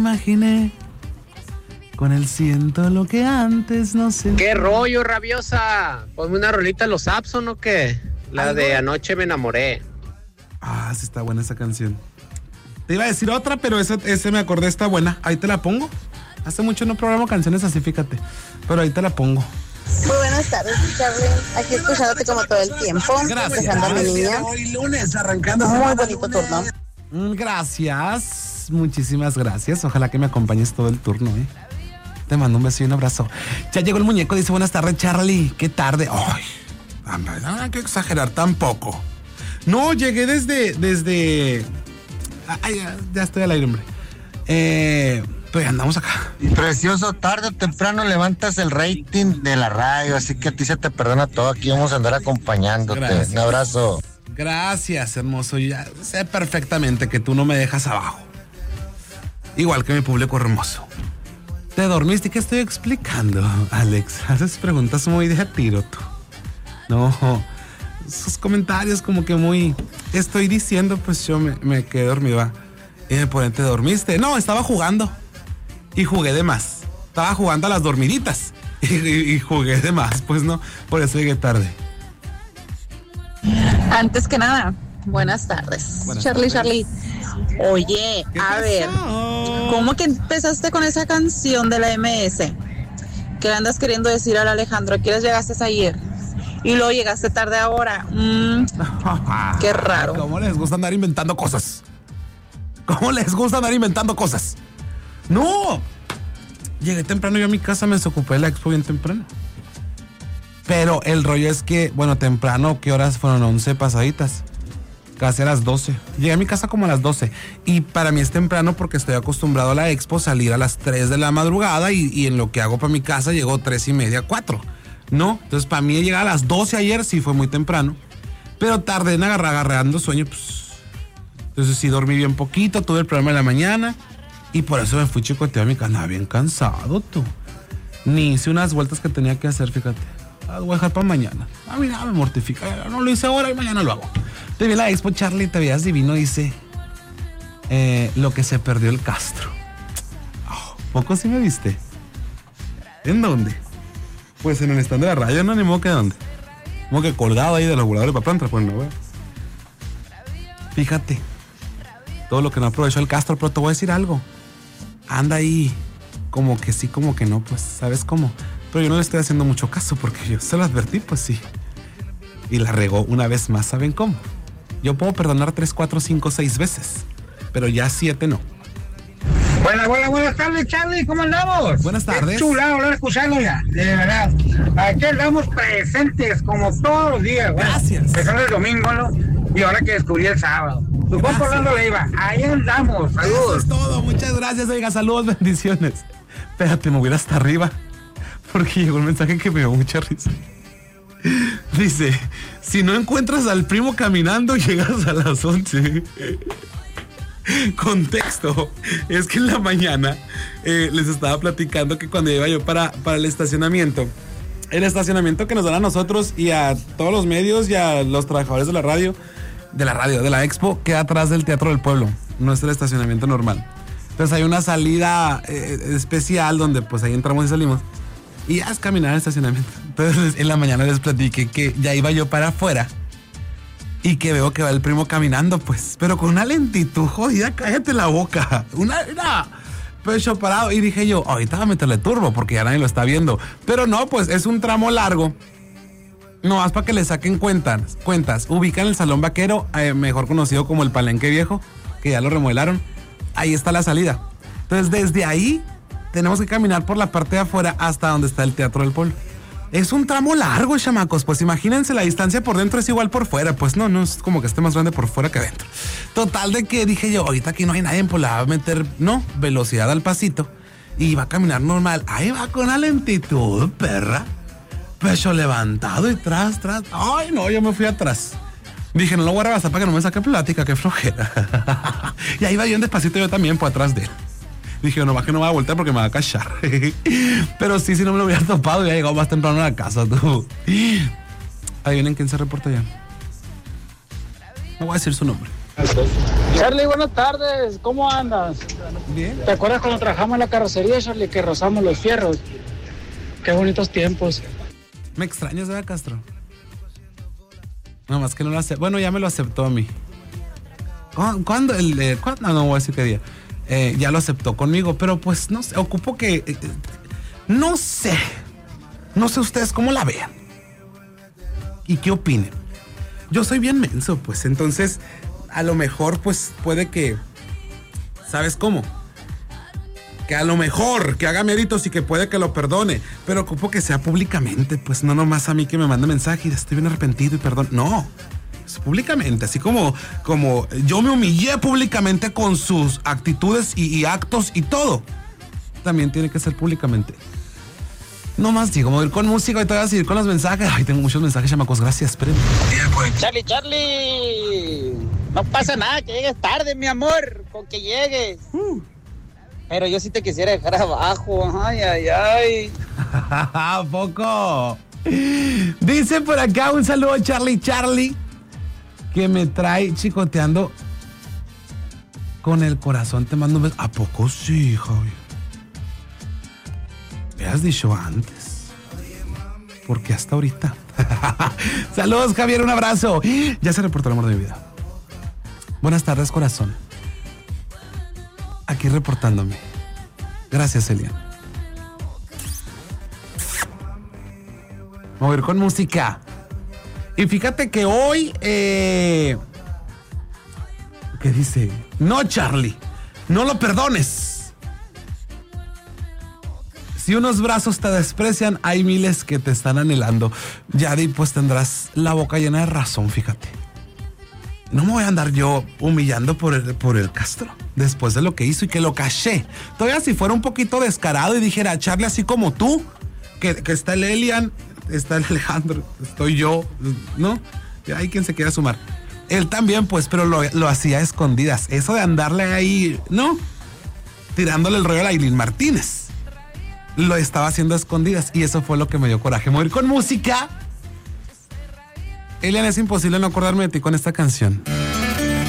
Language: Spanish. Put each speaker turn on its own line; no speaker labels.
Imaginé con el siento lo que antes no sé.
¿Qué rollo, rabiosa? Ponme una rolita a los Abson o qué. La de Anoche me enamoré.
Ah, sí está buena esa canción. Te iba a decir otra, pero ese me acordé, está buena. Ahí te la pongo. Hace mucho no programo canciones así, fíjate. Pero ahí te la pongo.
Muy buenas tardes, Charlie. Aquí escuchándote como todo el tiempo.
Gracias.
Dejando a mi niña.
Hoy lunes, arrancando.
Muy bonito turno.
Gracias. Muchísimas gracias. Ojalá que me acompañes todo el turno, ¿eh? Te mando un beso y un abrazo. Ya llegó el muñeco, dice buenas tardes, Charlie. Qué tarde. Ay, no hay que exagerar tampoco. No, llegué desde... Ay, ya estoy al aire, hombre. Pues andamos acá.
Precioso, tarde o temprano levantas el rating de la radio, así que a ti se te perdona todo. Aquí vamos a andar acompañándote.
Gracias.
Un abrazo.
Gracias, hermoso. Ya sé perfectamente que tú no me dejas abajo. Igual que mi público hermoso. ¿Te dormiste? ¿Qué estoy explicando, Alex? Haces preguntas muy de tiro tú. No, esos comentarios como que muy... Estoy diciendo, pues yo me quedé dormido. ¿Va? Y me ponen, ¿te dormiste? No, estaba jugando. Y jugué de más. Estaba jugando a las dormiditas. Y jugué de más, pues no. Por eso llegué tarde.
Antes que nada, buenas tardes.
Buenas
Charlie,
tardes.
Charlie. Oye, a ver, ¿cómo que empezaste con esa canción de la MS? ¿Qué le andas queriendo decir al Alejandro? ¿A qué horas llegaste ayer? Y luego llegaste tarde ahora. Qué raro.
¿Cómo les gusta andar inventando cosas? ¿Cómo les gusta andar inventando cosas? ¡No! Llegué temprano yo a mi casa, me desocupé de la expo bien temprano. Pero el rollo es que, bueno, temprano, ¿qué horas fueron? 11 pasaditas. Casi a las 12. Llegué a mi casa como a las 12. Y para mí es temprano porque estoy acostumbrado a la expo salir a las 3 de la madrugada y en lo que hago para mi casa llego 3:30, 4. ¿No? Entonces para mí llegar a las 12 ayer sí fue muy temprano. Pero tardé en agarrando sueño, pues. Entonces sí dormí bien poquito, tuve el programa de la mañana. Y por eso me fui chicoteado a mi casa. Andaba bien cansado, tú. Ni hice unas vueltas que tenía que hacer, fíjate. Las voy a dejar para mañana. A mí nada me mortifica. No lo hice ahora y mañana lo hago. Te vi la expo, Charlie, te veías divino, dice. Lo que se perdió el Castro. Oh, ¿poco sí me viste? ¿En dónde? Pues en el stand de la radio, no, ni modo que dónde. Como que colgado ahí de los voladores para plantar, pues no, güey. Fíjate. Todo lo que no aprovechó el Castro, pero te voy a decir algo. Anda ahí, como que sí, como que no, pues, ¿sabes cómo? Pero yo no le estoy haciendo mucho caso porque yo se lo advertí, pues sí. Y la regó una vez más, ¿saben cómo? Yo puedo perdonar 3, 4, 5, 6 veces, pero ya 7 no.
Buenas tardes, Charlie, ¿cómo andamos?
Buenas tardes.
Qué chulado hablar escuchando ya, de verdad. Aquí andamos presentes como todos los días, güey.
Gracias.
Empezando el domingo, ¿no? Y ahora que descubrí el sábado. Tu compa Orlando Leiva, ahí andamos,
Eso
saludos.
es todo, muchas gracias, oiga, saludos, bendiciones. Espérate, me voy a ir hasta arriba, porque llegó un mensaje que me dio mucha risa. Dice, si no encuentras al primo caminando, llegas a las 11. Contexto, es que en la mañana les estaba platicando que cuando iba yo para el estacionamiento que nos dan a nosotros y a todos los medios y a los trabajadores de la expo, queda atrás del Teatro del Pueblo, no es el estacionamiento normal. Entonces hay una salida especial donde pues ahí entramos y salimos y ya es caminar al estacionamiento. Entonces en la mañana les platiqué que ya iba yo para afuera y que veo que va el primo caminando, pues, pero con una lentitud jodida, cállate la boca. Una pecho parado. Y dije yo, ahorita va a meterle turbo porque ya nadie lo está viendo. Pero no, pues es un tramo largo. No, más para que le saquen cuentas. Ubican el Salón Vaquero, mejor conocido como el Palenque Viejo, que ya lo remodelaron. Ahí está la salida. Entonces, desde ahí tenemos que caminar por la parte de afuera hasta donde está el Teatro del Pueblo. Es un tramo largo, chamacos. Pues imagínense, la distancia por dentro es igual por fuera. Pues no es como que esté más grande por fuera que dentro. Total de que dije yo, ahorita aquí no hay nadie, pues la va a meter, velocidad al pasito. Y va a caminar normal. Ahí va con la lentitud, perra. Pecho levantado y tras. Ay, no, yo me fui atrás. Dije, no lo voy a rebasar para que no me saque plática, qué flojera. Y ahí va bien despacito yo también por atrás de él. Dije, no, más que no me va a voltear porque me va a cachar. Pero sí, si no me lo hubiera topado, hubiera llegado más temprano a la casa, tú. Adivinen quién se reporta ya. No voy a decir su nombre.
Charlie, buenas tardes. ¿Cómo andas?
Bien.
¿Te acuerdas cuando trabajamos en la carrocería, Charlie, que rozamos los fierros? Qué bonitos tiempos.
Me extrañas, ¿verdad, Castro? No, más que no lo aceptó. Bueno, ya me lo aceptó a mí. ¿Cuándo? ¿Cuándo? No voy a decir qué día. Ya lo aceptó conmigo, pero pues no sé, ocupo que... no sé ustedes cómo la vean y qué opinen. Yo soy bien menso, pues, entonces a lo mejor pues puede que... ¿Sabes cómo? Que a lo mejor que haga méritos y que puede que lo perdone, pero ocupo que sea públicamente, pues no nomás a mí que me mande mensaje y estoy bien arrepentido y perdón. No, es públicamente, así como yo me humillé públicamente con sus actitudes y actos y todo. También tiene que ser públicamente. No más digo, voy a ir con música y te voy a seguir con los mensajes. Ay, tengo muchos mensajes, chamacos, gracias, espérenme.
Charlie, no pasa nada que llegues tarde, mi amor, con que llegues. Pero yo sí te quisiera dejar abajo. Ay.
¿A poco? Dice por acá un saludo a Charlie, que me trae chicoteando con el corazón. Te mando un beso. ¿A poco sí, Javi? Me has dicho antes. Porque hasta ahorita. Saludos, Javier, un abrazo. Ya se reportó el amor de mi vida. Buenas tardes, corazón. Aquí reportándome. Gracias, Elian. Vamos a ir con música. Y fíjate que hoy... ¿qué dice? No, Charlie. No lo perdones. Si unos brazos te desprecian, hay miles que te están anhelando. Yadi, pues tendrás la boca llena de razón, fíjate. No me voy a andar yo humillando por el Castro después de lo que hizo y que lo caché. Todavía si fuera un poquito descarado y dijera, Charlie, así como tú, que está el Elian, está el Alejandro, estoy yo, ¿no? Hay quien se quiera sumar. Él también, pues, pero lo hacía a escondidas. Eso de andarle ahí, ¿no? Tirándole el rollo a Aileen Martínez. Lo estaba haciendo a escondidas y eso fue lo que me dio coraje. Morir con música. Elian, es imposible no acordarme de ti con esta canción.